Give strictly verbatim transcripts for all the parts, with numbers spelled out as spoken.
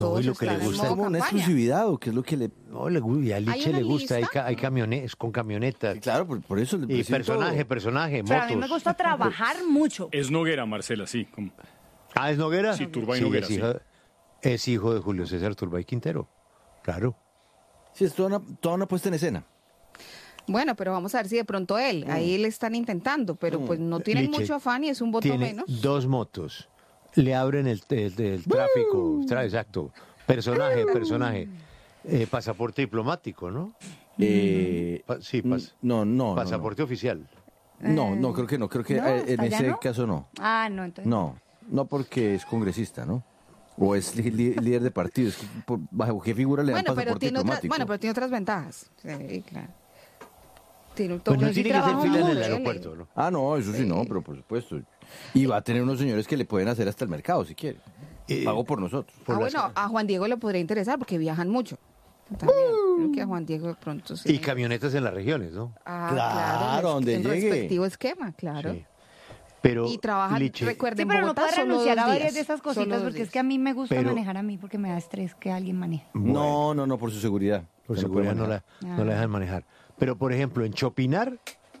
No, y lo que le están en gusta modo es como una campaña. exclusividad o qué es lo que le... No, le, gu- y a Liche una le gusta, hay, lista? ca- hay camionetas, con camionetas. Sí, claro, por, por eso le Y presento- personaje, personaje, Pero a motos. mí me gusta trabajar mucho. Es Noguera, Marcela, sí. como- Ah, ¿es Noguera? Sí, Turbay Noguera, es, hijo, es hijo de Julio César Turbay Quintero. Claro. Sí, es toda una, toda una puesta en escena. Bueno, pero vamos a ver si de pronto él, ahí le están intentando, pero pues no tienen Liche mucho afán y es un voto Tiene menos. dos motos. Le abren el, el- el tráfico. Tra- exacto. Personaje, personaje. Eh, pasaporte diplomático, ¿no? Eh, Pa- sí, pas- no, no, no, pasaporte oficial. No, no, creo que no, creo que No, eh, en ¿hasta allá ese no? caso no. Ah, no, entonces. No, no porque es congresista, ¿no? O es li- li- líder de partido. Es que por- ¿Bajo qué figura le dan Bueno, pero pasaporte tiene otras, diplomático? bueno, pero tiene otras ventajas. Sí, claro. Tiene todo Pues no un tiene que ser trabajo fila en muy el bien, aeropuerto, ¿no? Ah, no, eso sí no, pero por supuesto. Y va a tener unos señores que le pueden hacer hasta el mercado si quiere. Eh, Pago por nosotros. Ah, Por las- bueno, a Juan Diego le podría interesar porque viajan mucho. También. Creo que a Juan Diego de pronto sí. Y camionetas en las regiones, ¿no? Ah, Claro, claro, en- donde en llegue. respectivo esquema, claro. Sí. Pero Y trabajan, Liche, recuerden, Sí, pero no Bogotá puedo solo renunciar dos a varias días, de esas solo cositas dos porque es días. que a mí me gusta Pero- manejar a mí porque me da estrés que alguien maneje. No, no, no, por su seguridad. por Que no seguridad puede no la, manejar. no la dejan manejar. Pero, por ejemplo, en Chopinar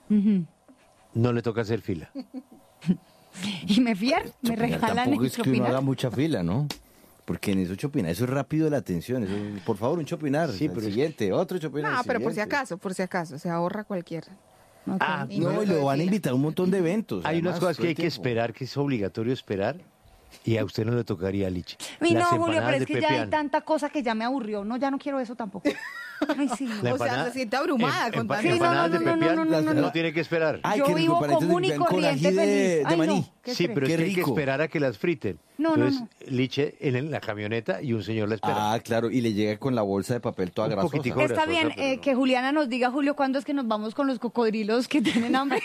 no le toca hacer fila. Y me fiar, me Chopinar regalan tampoco en es que uno Chopinar. haga mucha fila, ¿no? Porque en eso chopinar, eso es rápido de la atención. Eso, por favor, un chopinar. Sí, el pero es- siguiente, otro chopinar. No, el pero por si siguiente. acaso, por si acaso, se ahorra cualquiera. Ok. Ah, Y No, y lo lo van a fila. invitar a un montón de eventos. Hay unas además, cosas todo que el hay que tiempo. esperar, que es obligatorio esperar, y a usted no le tocaría, Liche. Y no, Las Julio, pero empanadas es de que ya hay Pepián. tanta cosa que ya me aburrió. No, ya no quiero eso tampoco. Ay, sí. no. La O sea, empanada- se siente abrumada em- con empa- tanto- Sí, no, empanadas no, de no, no, Pepián no, no, no, no no. tiene que esperar. Ay, Yo qué rico, vivo palitos de común y Pepián con corriente ají de- feliz. de Ay, maní. no, qué Sí, estrés. pero es Qué que hay que rico. esperar a que las friten. No, no, Entonces, Liche en la camioneta y un señor la espera. Ah, claro, y le llega con la bolsa de papel toda Un grasosa. poquitico. Está Grasosa, bien pero eh, no. que Juliana nos diga, Julio, cuándo es que nos vamos con los cocodrilos que tienen hambre.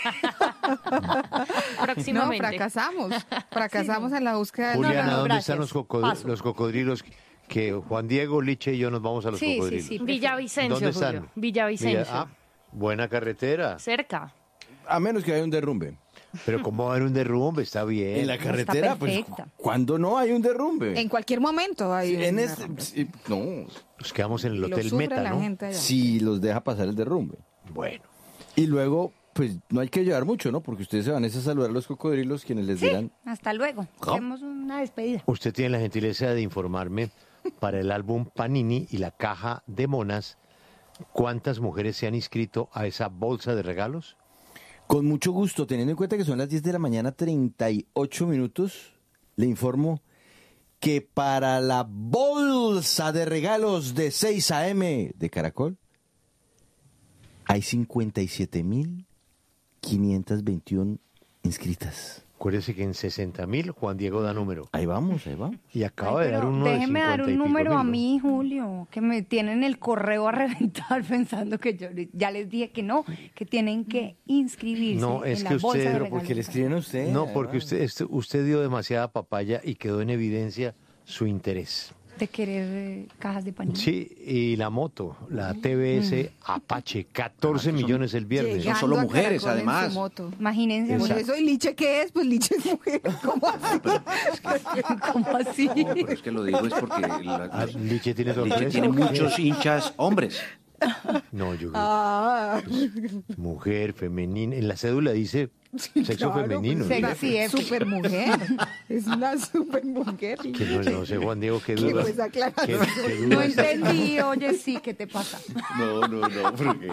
No, Próximamente. fracasamos. Fracasamos en la búsqueda del... Juliana, no, no, ¿dónde gracias. están los, cocod- Paso. los cocodrilos? Que Juan Diego, Liche y yo nos vamos a los Sí, sí, cocodrilos. sí. Villavicencio, ¿Dónde Julio. están? Villavicencio. Villa- ah, buena carretera. Cerca. A menos que haya un derrumbe. Pero ¿cómo va a haber un derrumbe? Está bien. En la Está carretera, pues, perfecta. ¿cuándo no hay un derrumbe? En cualquier momento hay Sí, en una este, rampa. sí, no, Nos quedamos en el Y lo Hotel sufre Meta, la ¿no? gente allá. si los deja pasar el derrumbe. Bueno. Y luego, pues, no hay que llevar mucho, ¿no? Porque ustedes se van a saludar a los cocodrilos, quienes les Sí, dirán... hasta luego. Hacemos una despedida. Usted tiene la gentileza de informarme para el álbum Panini y la caja de monas, ¿cuántas mujeres se han inscrito a esa bolsa de regalos? Con mucho gusto, teniendo en cuenta que son las diez de la mañana, treinta y ocho minutos, le informo que para la bolsa de regalos de seis a eme de Caracol hay cincuenta y siete mil quinientas veintiuno inscritas. Acuérdese que en sesenta mil Juan Diego da número. Ahí vamos, ahí vamos. Y acaba Ay, de dar pero uno de déjeme dar cincuenta y un pico número mil, a ¿no? mí, Julio, que me tienen el correo a reventar pensando que yo ya les dije que no, que tienen que inscribirse No, es en que la bolsa usted- de pero regalos. Porque le escriben a usted. No, porque además. usted, este- usted dio demasiada papaya y quedó en evidencia su interés. De querer eh, cajas de panini. Sí, y la moto, la T V S Apache, catorce millones el viernes. Llegando solo a mujeres, Caracol en su además. moto. Imagínense, Por Julio, eso, ¿y Liche qué es? Pues Liche es mujer. ¿Cómo así? ¿cómo así? No, pero es que lo digo es porque la- Ah, Liche tiene Liche sorpresa. tiene muchos hinchas hombres. No, yo creo Ah, mujer, femenina. En la cédula dice sexo claro, femenino. pues, ¿no? Sexy F. super mujer. Es una super mujer. Que no, no sé, Juan Diego, qué Que duda. pues aclarar. qué- qué No duda está- entendí, oye, sí, ¿qué te pasa? No, no, no, porque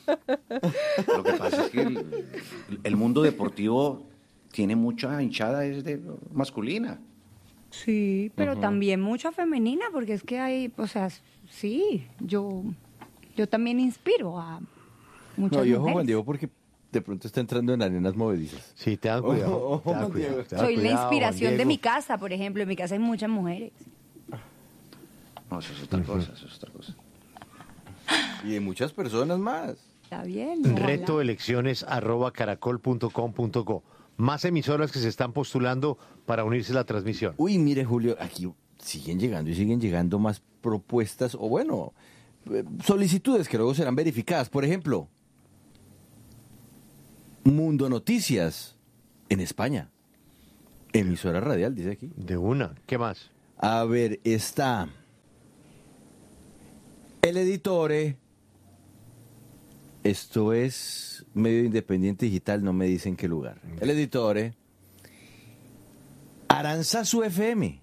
lo que pasa es que el, el mundo deportivo tiene mucha hinchada es de masculina. Sí, pero también mucha femenina, porque es que hay, o sea, sí, yo, yo también inspiro a muchas No, yo ojo, mujeres. Juan Diego, porque de pronto está entrando en arenas movedizas. Sí, te dan cuidado. Ojo, te dan Juan cuidado, Diego. te dan Soy la cuidado, inspiración Juan de Diego. mi casa, por ejemplo. En mi casa hay muchas mujeres. No, eso es otra cosa, eso es otra cosa. Y de muchas personas más. Está bien. ojalá. Reto elecciones arroba caracol punto com punto co. Más emisoras que se están postulando para unirse a la transmisión. Uy, mire, Julio, aquí siguen llegando y siguen llegando más propuestas, o bueno, eh, solicitudes que luego serán verificadas. Por ejemplo, Mundo Noticias en España. Emisora radial, dice aquí. De una. ¿Qué más? A ver, está El editore, esto es medio independiente digital, no me dicen qué lugar. El editore, Aranzazu F M,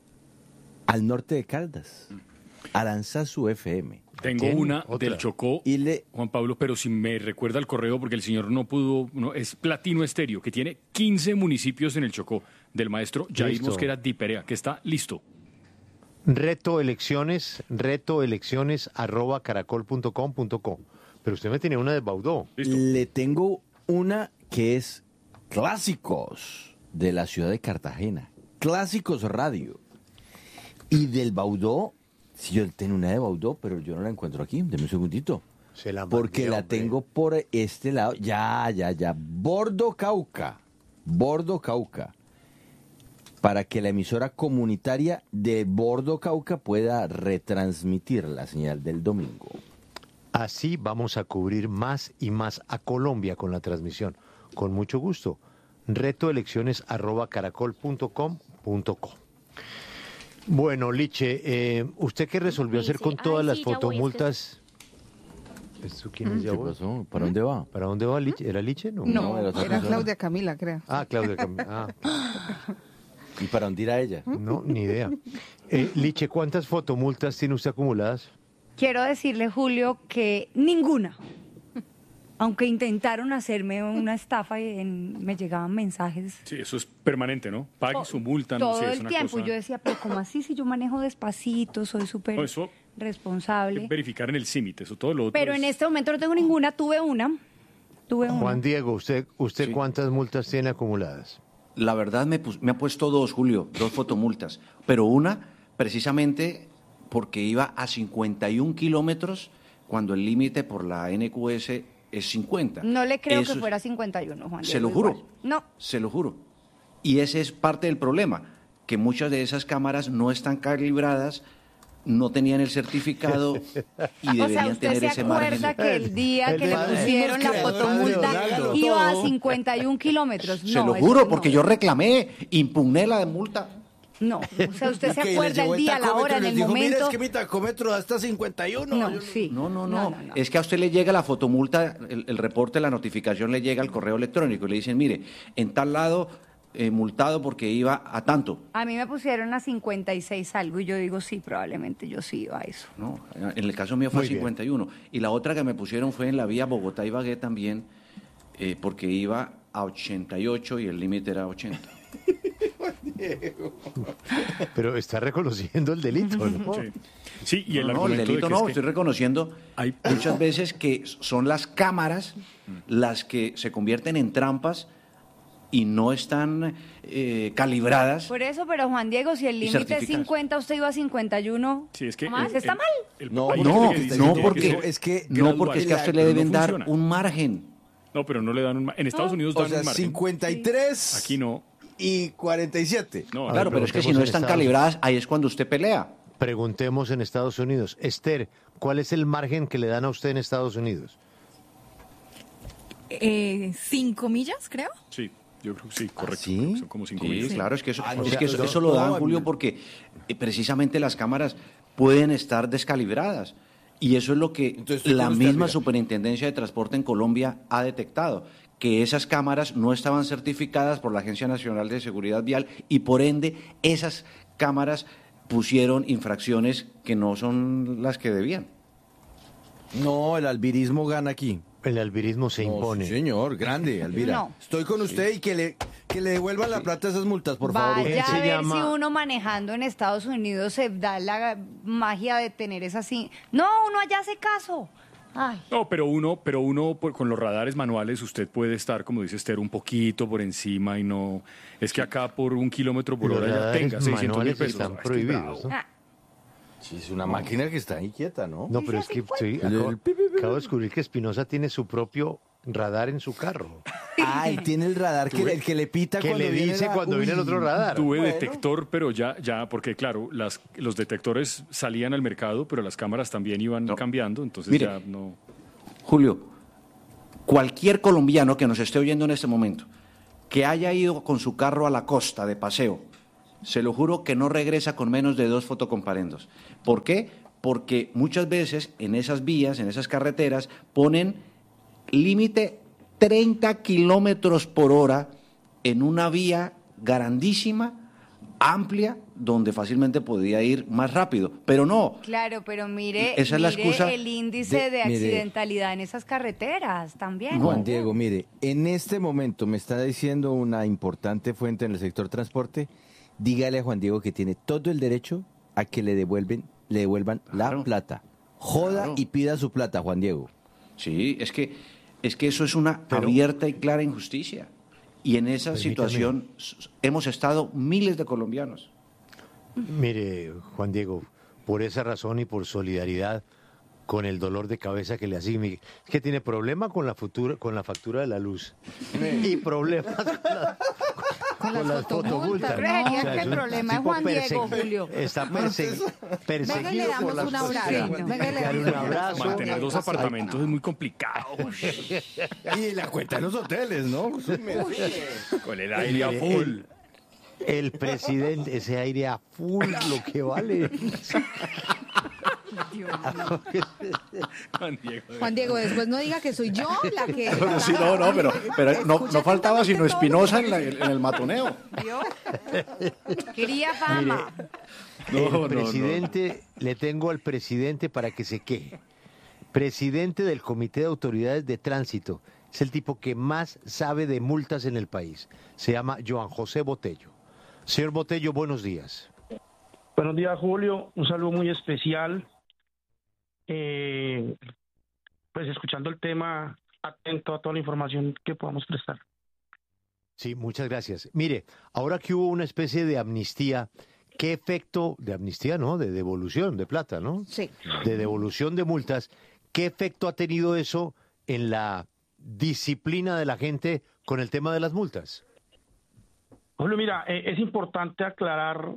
al norte de Caldas. Aranzazu F M. Tengo ¿Quién? una Otra. del Chocó, Y le, Juan Pablo, pero si me recuerda el correo, porque el señor no pudo, no, es Platino Estéreo, que tiene quince municipios en el Chocó, del maestro Jair Listo. Mosquera Diperea, que está listo. Reto elecciones, reto elecciones arroba caracol punto com punto co. Pero usted me tenía una de Baudó. Listo. le tengo una que es clásicos de la ciudad de Cartagena. Clásicos Radio. Y del Baudó, si yo tengo una de Baudó, pero yo no la encuentro aquí. Deme un segundito. Se la mandé, Porque la hombre. tengo por este lado. Ya, ya, ya. Bordo Cauca. Bordo Cauca. Para que la emisora comunitaria de Bordo Cauca pueda retransmitir la señal del domingo. Así vamos a cubrir más y más a Colombia con la transmisión. Con mucho gusto. Reto elecciones arroba caracol punto com punto co. Bueno, Liche, eh, ¿usted qué resolvió Me hacer dice, con todas "Ay, las sí, ya voy, fotomultas? ¿Esto quién es ya ¿Qué voy? pasó? ¿Para dónde va? ¿Para dónde va Liche? ¿Era Liche? No. No, No, era otra era persona. Claudia Camila, creo. Ah, Claudia Cam- ah, ¿Y para dónde irá ella? no, ni idea. Eh, Liche, ¿cuántas fotomultas tiene usted acumuladas? Quiero decirle, Julio, que ninguna. Aunque intentaron hacerme una estafa y en- me llegaban mensajes Sí, eso es permanente, ¿no? Pague su multa, no todo sé, es el una tiempo. cosa... Yo decía, pero ¿cómo así? Si yo manejo despacito, soy súper No, eso- responsable. Verificar en el CIMIT, eso todo lo otro Pero es- en este momento no tengo ninguna, tuve una. Tuve una. Juan Diego, ¿usted, usted Sí. cuántas multas tiene acumuladas? La verdad me, pus- me ha puesto dos, Julio, dos fotomultas, pero una precisamente porque iba a cincuenta y un kilómetros cuando el límite por la N Q S es cincuenta. No le creo Eso que es- fuera cincuenta y uno, Juan Se Diego, lo juro. igual. No. Se lo juro. Y ese es parte del problema, que muchas de esas cámaras no están calibradas, no tenían el certificado y O deberían sea, ¿usted tener se ese acuerda margen. que el día El que le padre. pusieron la Creadores, fotomulta hágalo iba a todo. cincuenta y un kilómetros? Se No, lo eso juro, no. porque yo reclamé, impugné la multa. No, o sea, ¿usted se Que les acuerda llevó el día, la tacómetro hora, y en les el dijo, momento? Mira, es que mi tacómetro da hasta cincuenta y uno. No, Yo- sí. No, no, no, no, no. Es que a usted le llega la fotomulta, el, el reporte, la notificación le llega al correo electrónico y le dicen, mire, en tal lado eh, multado porque iba a tanto. A mí me pusieron a cincuenta y seis algo y yo digo, sí, probablemente yo sí iba a eso. No, en el caso mío fue Muy bien. cincuenta y uno. Y la otra que me pusieron fue en la vía Bogotá-Ibagué también, eh, porque iba a ochenta y ocho y el límite era ochenta. Pero está reconociendo el delito, ¿no? Sí, Sí, y el no, no, el argumento de delito que no, es que estoy reconociendo hay- muchas veces que son las cámaras las que se convierten en trampas y no están eh, calibradas. Por eso, pero Juan Diego, si el límite es certificadas. cincuenta, usted iba a cincuenta y uno. Sí, es que ¿Más? el- ¿Está el- mal? el- No, hay No, gente que dice no que porque, tiene que es que- no porque es que a usted le pero deben no dar funciona. un margen. No, pero no le dan un ma- En Estados Unidos O dan sea, un margen. cincuenta y tres Aquí no. y cuarenta y siete. No, A Claro, ver, pero es que si preguntemos no en están Estados- calibradas, ahí es cuando usted pelea. Preguntemos en Estados Unidos. Esther, ¿cuál es el margen que le dan a usted en Estados Unidos? Eh, cinco millas, creo. Sí, yo creo que sí, correcto. ¿sí? creo que Son como cinco Sí, millas. claro, es que eso, Ah, no, es o sea, que eso, no, eso lo dan, no, Julio, no. porque eh, precisamente las cámaras pueden estar descalibradas. Y eso es lo que Entonces, estoy la con usted, misma mira. Superintendencia de Transporte en Colombia ha detectado, que esas cámaras no estaban certificadas por la Agencia Nacional de Seguridad Vial y por ende esas cámaras pusieron infracciones que no son las que debían. No, el albirismo gana aquí. El albirismo se No, impone. sí, señor, grande, Alvira. No. Estoy con usted y que le, que le devuelvan la plata a esas multas, por favor. Vaya Él se a ver llama- si uno manejando en Estados Unidos se da la magia de tener esa así. No, uno allá hace caso. Ay. No, pero uno, pero uno por- con los radares manuales usted puede estar, como dice Esther, un poquito por encima y no. Es que acá por un kilómetro por Los hora ya radares tenga seiscientos mil manuales pesos. están Ah, es que prohibidos, bravo. ¿no? Ah, Sí, es una máquina que está inquieta, ¿no? No, pero es que sí, acabo, El pi, pi, pi, acabo de descubrir que Espinosa tiene su propio radar en su carro. Ah, él tiene el radar, que, el que le pita Que cuando le viene dice la- cuando viene el Uy. otro radar. Tuve Bueno. detector, pero ya, ya, porque claro, las, los detectores salían al mercado, pero las cámaras también iban No. cambiando, entonces Mire. ya no. Julio, cualquier colombiano que nos esté oyendo en este momento, que haya ido con su carro a la costa de paseo, se lo juro que no regresa con menos de dos fotocomparendos. ¿Por qué? porque muchas veces en esas vías, en esas carreteras, ponen límite treinta kilómetros por hora en una vía grandísima, amplia, donde fácilmente podía ir más rápido, pero no. Claro, pero mire, Esa es la mire excusa el índice de- de, mire. accidentalidad en esas carreteras también. Juan Diego, mire, en este momento me está diciendo una importante fuente en el sector transporte, dígale a Juan Diego que tiene todo el derecho a que le devuelven, le devuelvan Claro. la plata. Joda Claro. y pida su plata, Juan Diego. Sí, es que, es que eso es una Pero- abierta y clara injusticia. Y en esa Permítame. situación s- hemos estado miles de colombianos. Mire, Juan Diego, por esa razón y por solidaridad con el dolor de cabeza que le asigne, es que tiene problema con la futura, con la factura de la luz y problemas con, la- Con con las las fotomultas, fotomultas. ¿no? Creería O sea, que el es un problema es tipo Juan Diego, persegui- Julio. Está perse- perseguido Venga y le por damos las un abrazo. fotomultas. Venga y le Darle damos un abrazo. Mantener dos apartamentos es muy complicado. Y la cuenta de los hoteles, ¿no? Con el aire a Mire, full. El, el presidente, ese aire a full, lo que vale. Juan Diego. Juan Diego, después no diga que soy yo la que... Pero sí, no, no, pero, pero no, no faltaba sino Espinosa en, la- Escucha en el matoneo. ¿Vio? Quería fama. No, no, no. el presidente, le tengo al presidente para que se queje. Presidente del Comité de Autoridades de Tránsito. Es el tipo que más sabe de multas en el país. Se llama Joan José Botello. Señor Botello, buenos días. Buenos días, Julio. Un saludo muy especial. Eh, pues escuchando el tema, atento a toda la información que podamos prestar. Sí, muchas gracias. Mire, ahora que hubo una especie de amnistía, ¿qué efecto de amnistía, no? De devolución de plata, ¿no? Sí. De devolución de multas, ¿qué efecto ha tenido eso en la disciplina de la gente con el tema de las multas? Julio, mira, eh, es importante aclarar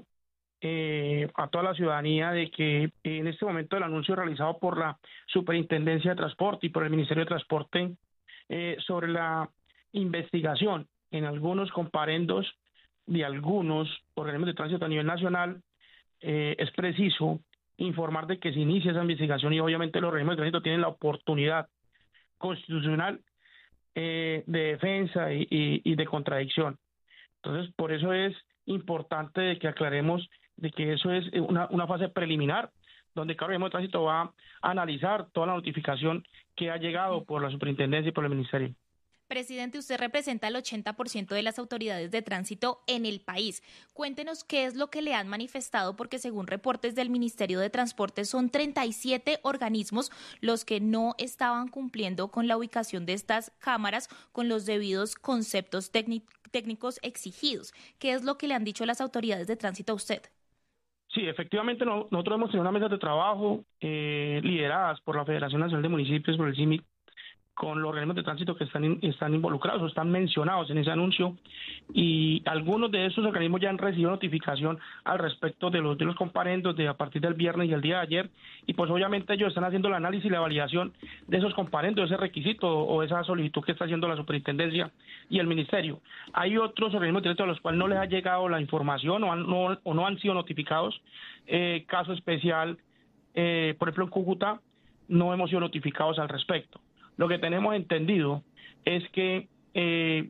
eh, a toda la ciudadanía de que en este momento el anuncio realizado por la Superintendencia de Transporte y por el Ministerio de Transporte eh, sobre la investigación en algunos comparendos de algunos organismos de tránsito a nivel nacional, eh, es preciso informar de que se inicia esa investigación y obviamente los organismos de tránsito tienen la oportunidad constitucional eh, de defensa y, y, y de contradicción. Entonces, por eso es importante de que aclaremos de que eso es una, una fase preliminar, donde cada organismo de tránsito va a analizar toda la notificación que ha llegado por la superintendencia y por el ministerio. Presidente, usted representa el ochenta por ciento de las autoridades de tránsito en el país. Cuéntenos qué es lo que le han manifestado, porque según reportes del Ministerio de Transporte son treinta y siete organismos los que no estaban cumpliendo con la ubicación de estas cámaras con los debidos conceptos técnicos exigidos. ¿Qué es lo que le han dicho las autoridades de tránsito a usted? Sí, efectivamente no, nosotros hemos tenido una mesa de trabajo eh, lideradas por la Federación Nacional de Municipios, por el C I M I C, con los organismos de tránsito que están, in, están involucrados o están mencionados en ese anuncio, y algunos de esos organismos ya han recibido notificación al respecto de los de los comparendos de a partir del viernes y el día de ayer, y pues obviamente ellos están haciendo el análisis y la validación de esos comparendos, de ese requisito o esa solicitud que está haciendo la superintendencia y el ministerio. Hay otros organismos de tránsito a los cuales no les ha llegado la información o, han, no, o no han sido notificados. Eh, caso especial, eh, por ejemplo en Cúcuta, no hemos sido notificados al respecto. Lo que tenemos entendido es que eh,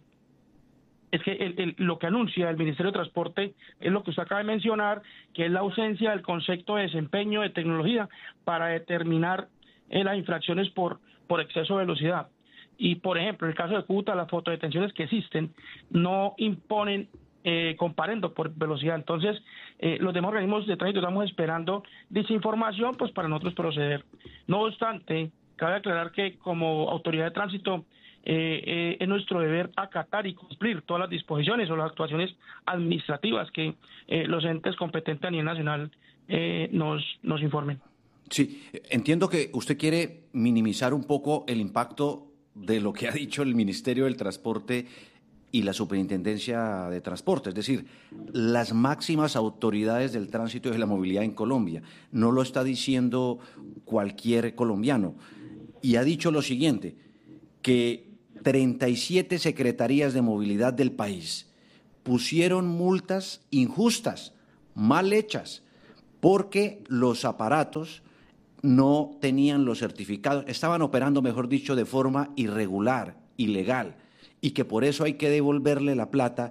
es que el, el, lo que anuncia el Ministerio de Transporte es lo que usted acaba de mencionar, que es la ausencia del concepto de desempeño de tecnología para determinar eh, las infracciones por, por exceso de velocidad. Y, por ejemplo, en el caso de Cúcuta, las fotodetenciones que existen no imponen eh, comparendo por velocidad. Entonces, eh, los demás organismos de tránsito estamos esperando dicha información pues para nosotros proceder. No obstante, cabe aclarar que como autoridad de tránsito eh, eh, es nuestro deber acatar y cumplir todas las disposiciones o las actuaciones administrativas que eh, los entes competentes a nivel nacional eh, nos, nos informen. Sí, entiendo que usted quiere minimizar un poco el impacto de lo que ha dicho el Ministerio del Transporte y la Superintendencia de Transporte, es decir, las máximas autoridades del tránsito y de la movilidad en Colombia. No lo está diciendo cualquier colombiano. Y ha dicho lo siguiente, que treinta y siete secretarías de movilidad del país pusieron multas injustas, mal hechas, porque los aparatos no tenían los certificados, estaban operando, mejor dicho, de forma irregular, ilegal, y que por eso hay que devolverle la plata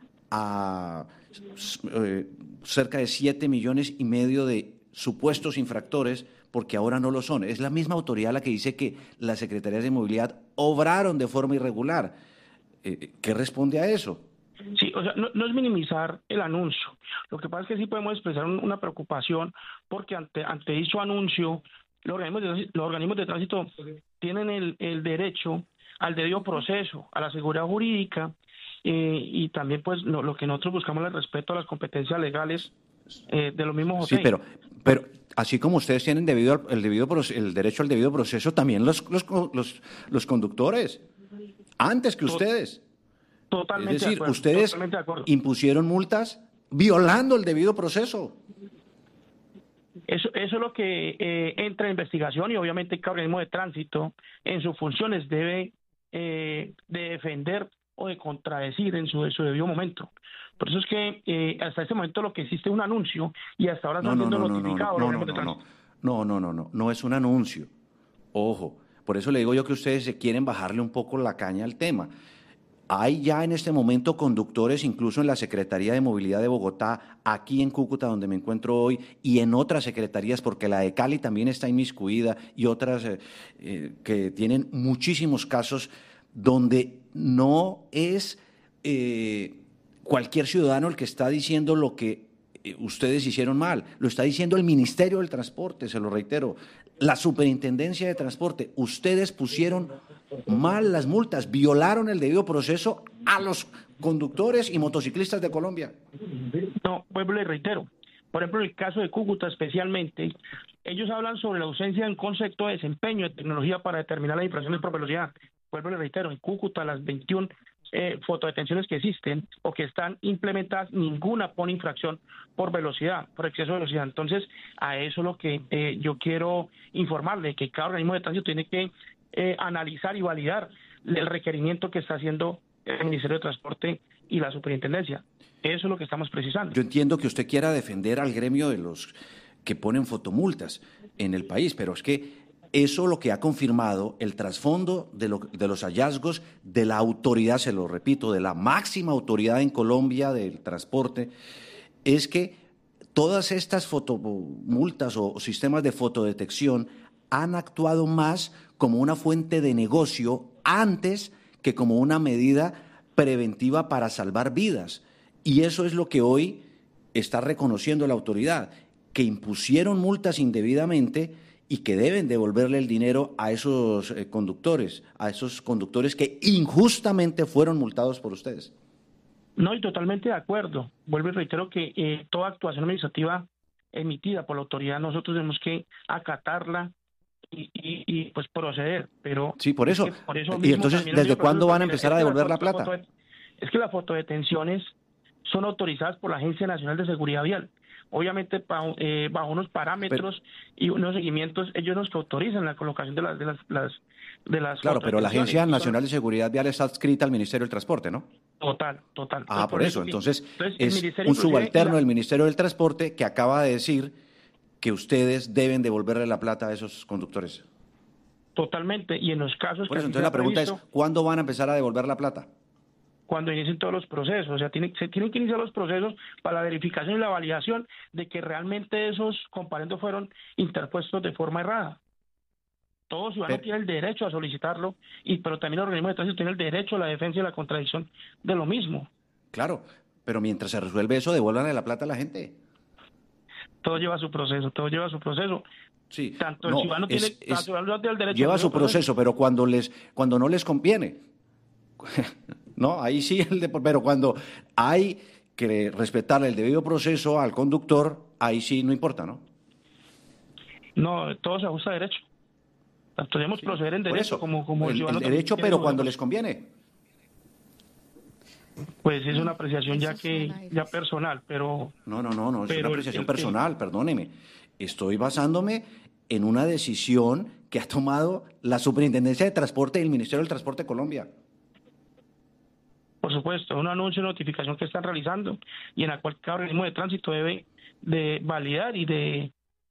a eh, cerca de siete millones y medio de supuestos infractores, porque ahora no lo son. Es la misma autoridad la que dice que las secretarías de movilidad obraron de forma irregular. Eh, ¿Qué responde a eso? Sí, o sea, no, no es minimizar el anuncio. Lo que pasa es que sí podemos expresar un, una preocupación porque ante, ante dicho anuncio, los organismos de, los organismos de tránsito tienen el, el derecho al debido proceso, a la seguridad jurídica eh, y también pues lo, lo que nosotros buscamos es el respeto a las competencias legales eh, de los mismos Sí, hoteles. pero, pero así como ustedes tienen debido al- el, debido, proce- el derecho al debido proceso, también los, los, los, los conductores, antes que To- ustedes. Totalmente Es decir, de acuerdo, ustedes totalmente de acuerdo. impusieron multas violando el debido proceso. Eso, eso es lo que eh, entra en investigación y obviamente cada organismo de tránsito en sus funciones debe eh, de defender o de contradecir en su, en su debido momento. Por eso es que eh, hasta este momento lo que existe es un anuncio y hasta ahora No, están no, siendo no, no, no, notificados no, los no, organismos de no, no, tránsito. no, no, no, no, no es un anuncio. Ojo, por eso le digo yo que ustedes se quieren bajarle un poco la caña al tema. Hay ya en este momento conductores, incluso en la Secretaría de Movilidad de Bogotá, aquí en Cúcuta, donde me encuentro hoy, y en otras secretarías, porque la de Cali también está inmiscuida, y otras eh, eh, que tienen muchísimos casos donde no es eh, cualquier ciudadano el que está diciendo lo que eh, ustedes hicieron mal, lo está diciendo el Ministerio del Transporte, se lo reitero, la Superintendencia de Transporte. Ustedes pusieron mal las multas, violaron el debido proceso a los conductores y motociclistas de Colombia. No, vuelvo y le reitero. Por ejemplo, en el caso de Cúcuta especialmente, ellos hablan sobre la ausencia de un concepto de desempeño de tecnología para determinar las infracciones por velocidad. Vuelvo y le reitero, en Cúcuta las veintiuna eh, fotodetenciones que existen o que están implementadas, ninguna pone infracción por velocidad, por exceso de velocidad. Entonces, a eso es lo que eh, yo quiero informarle, que cada organismo de tránsito tiene que eh, analizar y validar el requerimiento que está haciendo el Ministerio de Transporte y la Superintendencia. Eso es lo que estamos precisando. Yo entiendo que usted quiera defender al gremio de los que ponen fotomultas en el país, pero es que eso lo que ha confirmado el trasfondo de, lo, de los hallazgos de la autoridad, se lo repito, de la máxima autoridad en Colombia del transporte, es que todas estas fotomultas o sistemas de fotodetección han actuado más como una fuente de negocio antes que como una medida preventiva para salvar vidas. Y eso es lo que hoy está reconociendo la autoridad, que impusieron multas indebidamente y que deben devolverle el dinero a esos eh, conductores, a esos conductores que injustamente fueron multados por ustedes. No, y totalmente de acuerdo. Vuelvo y reitero que eh, toda actuación administrativa emitida por la autoridad nosotros tenemos que acatarla y, y, y pues proceder. Pero sí, por eso. Es que por eso y mismo entonces, también ¿desde el cuándo proceso- van a empezar a es que devolver la las foto- plata? Es que las fotodetenciones son autorizadas por la Agencia Nacional de Seguridad Vial. Obviamente bajo, eh, bajo unos parámetros y unos seguimientos, ellos nos que autorizan la colocación de las de las, las de las Claro, pero la fotodetenciones. Agencia Nacional de Seguridad Vial está adscrita al Ministerio del Transporte, ¿no? Total, total. Ah, por eso. que- Entonces, entonces, el es ministerio un inclusive- subalterno la- del Ministerio del Transporte que acaba de decir que ustedes deben devolverle la plata a esos conductores. Totalmente, y en los casos Por que eso, así entonces sea la pregunta es, previsto, ¿cuándo van a empezar a devolver la plata? cuando inicien todos los procesos, o sea, tiene, se tienen que iniciar los procesos para la verificación y la validación de que realmente esos comparendos fueron interpuestos de forma errada. Todo ciudadano Pero- tiene el derecho a solicitarlo, y pero también el organismo de tránsito tiene el derecho a la defensa y la contradicción de lo mismo. Claro, pero mientras se resuelve eso, devuélvanle la plata a la gente. Todo lleva su proceso, todo lleva su proceso. Sí, Tanto el no, ciudadano es- tiene, es- tanto el ciudadano tiene el derecho lleva al su debido proceso, pero cuando les cuando no les conviene, no, ahí sí, el de- pero cuando hay que respetarle el debido proceso al conductor, ahí sí no importa, ¿no? No, todo se ajusta a derecho. Tanto debemos proceder en Por derecho eso, como, como el, ciudadano el también derecho, tiene pero los cuando derechos. les conviene. Pues es una apreciación ya Eso que suena ya personal, pero No, no, no, no, es Pero una el- apreciación el- personal, perdóneme. Estoy basándome en una decisión que ha tomado la Superintendencia de Transporte y el Ministerio del Transporte de Colombia. por supuesto, un anuncio de notificación que están realizando y en la cual cada organismo de tránsito debe de validar y de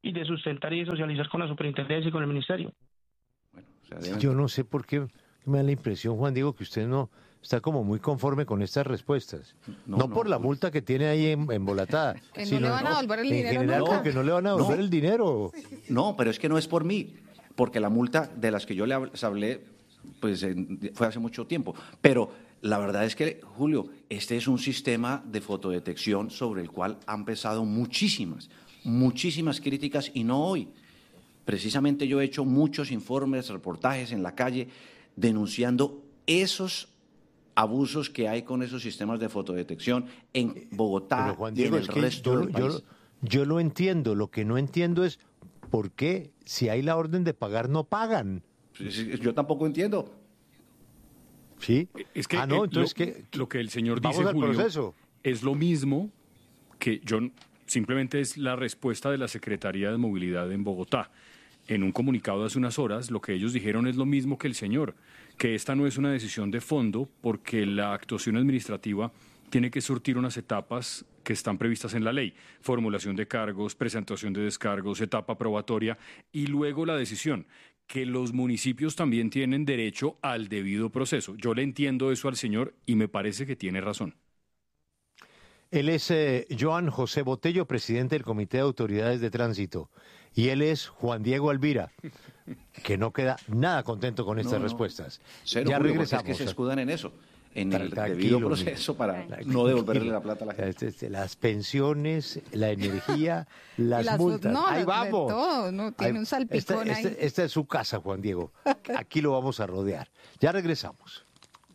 y de sustentar y de socializar con la superintendencia y con el ministerio. Bueno, o sea, deben... Yo no sé por qué me da la impresión, Juan Diego, que usted no está como muy conforme con estas respuestas. No, no, no por la multa que tiene ahí en, embolatada. Que sino no le van a devolver el en dinero general, nunca. porque no le van a devolver No. el dinero. No, pero es que no es por mí, porque la multa de las que yo le hablé pues en, fue hace mucho tiempo. Pero la verdad es que, Julio, este es un sistema de fotodetección sobre el cual han pesado muchísimas, muchísimas críticas y no hoy. Precisamente yo he hecho muchos informes, reportajes en la calle denunciando esos abusos que hay con esos sistemas de fotodetección en Bogotá Pero, Juan y en Diego, el es que resto yo, del yo, país. yo lo entiendo. Lo que no entiendo es por qué, si hay la orden de pagar, no pagan. Yo tampoco entiendo. ¿Sí? Es que, ah, no, eh, entonces lo, que lo que el señor vamos dice, al Julio, proceso. es lo mismo que yo simplemente es la respuesta de la Secretaría de Movilidad en Bogotá. En un comunicado de hace unas horas, lo que ellos dijeron es lo mismo que el señor, que esta no es una decisión de fondo porque la actuación administrativa tiene que surtir unas etapas que están previstas en la ley: formulación de cargos, presentación de descargos, etapa probatoria y luego la decisión, que los municipios también tienen derecho al debido proceso. Yo le entiendo eso al señor y me parece que tiene razón. Él es eh, Joan José Botello, presidente del Comité de Autoridades de Tránsito. Y él es Juan Diego Alvira, que no queda nada contento con estas No, no. respuestas. Cero, ya Julio, porque regresamos. es que se escudan en eso, en el Tranquilo, debido mire. proceso para Tranquilo. no devolverle la plata a la gente. Este, este, Las pensiones, la energía, las, Las- multas. no, Ahí de vamos. todo, no, tiene un salpicón esta, ahí. esta- esta es su casa, Juan Diego. Aquí lo vamos a rodear. Ya regresamos.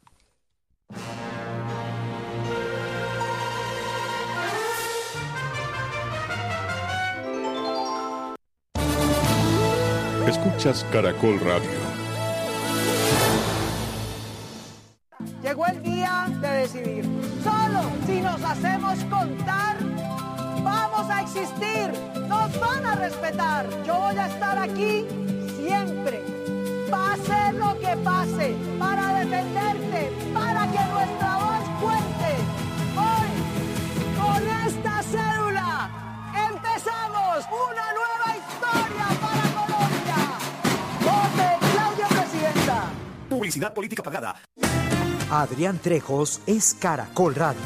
Escuchas Caracol Radio. Llegó el día de decidir. Solo si nos hacemos contar, vamos a existir. Nos van a respetar. Yo voy a estar aquí siempre. Pase lo que pase, para defenderte, para que nuestra voz cuente. Hoy, con esta cédula, empezamos una nueva historia para Colombia. Vote Claudia Presidenta. Publicidad política pagada. Adrián Trejos es Caracol Radio.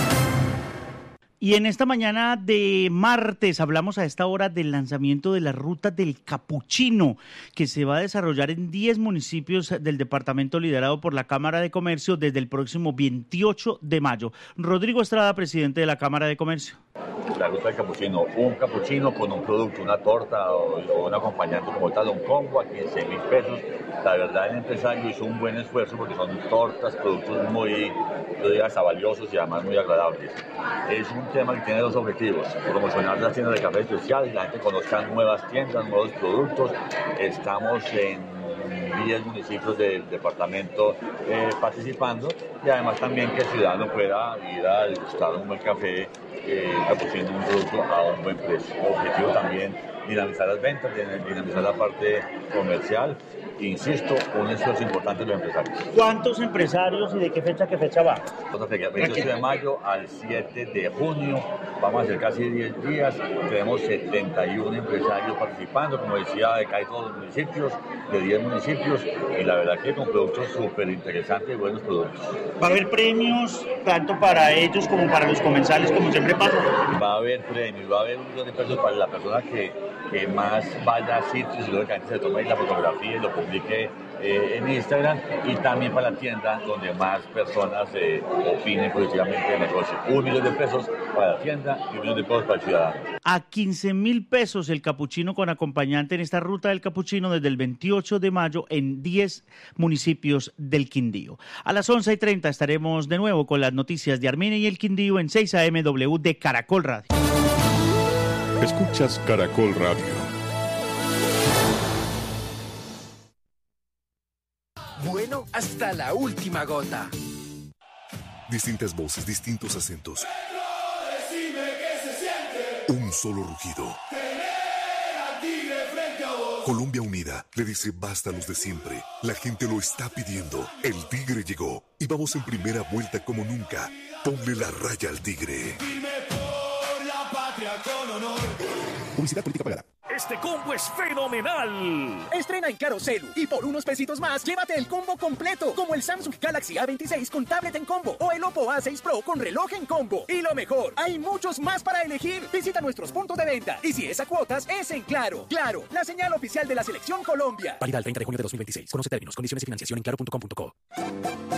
Y en esta mañana de martes hablamos a esta hora del lanzamiento de la Ruta del Capuchino, que se va a desarrollar en diez municipios del departamento liderado por la Cámara de Comercio desde el próximo veintiocho de mayo. Rodrigo Estrada, presidente de la Cámara de Comercio. La Ruta del Capuchino, un capuchino con un producto, una torta o, o un acompañante como tal, un combo a quince mil pesos. La verdad, el empresario hizo un buen esfuerzo porque son tortas, productos muy, yo diría, hasta valiosos y además muy agradables. Es un tema que tiene dos objetivos: promocionar las tiendas de café especial, que la gente conozca nuevas tiendas, nuevos productos. Estamos en diez municipios del departamento eh, participando, y además también que el ciudadano pueda ir a degustar un buen café, eh, capuchino, un producto a un buen precio. Objetivo también dinamizar las ventas, dinamizar la parte comercial. Insisto, un esfuerzo importante de los empresarios. ¿Cuántos empresarios y de qué fecha a qué fecha va? veintiocho de mayo al siete de junio, vamos a hacer casi diez días, tenemos setenta y uno empresarios participando, como decía, de casi todos los municipios, de diez municipios, y la verdad que con productos súper interesantes y buenos productos. ¿Va a haber premios tanto para ellos como para los comensales, como siempre pasa? Va a haber premios, va a haber un millón de pesos para la persona que, que más vaya a sitios y lógicamente se tome la fotografía y lo publique eh, en Instagram, y también para la tienda donde más personas eh, opinen positivamente del negocio. Un millón de pesos para la tienda y un millón de pesos para el ciudadano. A quince mil pesos el capuchino con acompañante en esta Ruta del Capuchino desde el veintiocho de mayo en diez municipios del Quindío. A las once y treinta estaremos de nuevo con las noticias de Armenia y el Quindío en seis A M W de Caracol Radio. Escuchas Caracol Radio. Bueno, hasta la última gota. Distintas voces, distintos acentos. Un solo rugido. Colombia Unida le dice basta a los de siempre. La gente lo está pidiendo. El Tigre llegó y vamos en primera vuelta como nunca. Ponle la raya al Tigre. Publicidad política pagada. Este combo es fenomenal. Estrena en Claro Celu y por unos pesitos más, llévate el combo completo, como el Samsung Galaxy A veintiséis con tablet en combo o el Oppo A seis Pro con reloj en combo. Y lo mejor, hay muchos más para elegir. Visita nuestros puntos de venta y si es a cuotas, es en Claro. Claro, la señal oficial de la Selección Colombia. Válida el treinta de junio de dos mil veintiséis. Conoce términos, condiciones y financiación en claro punto com punto co.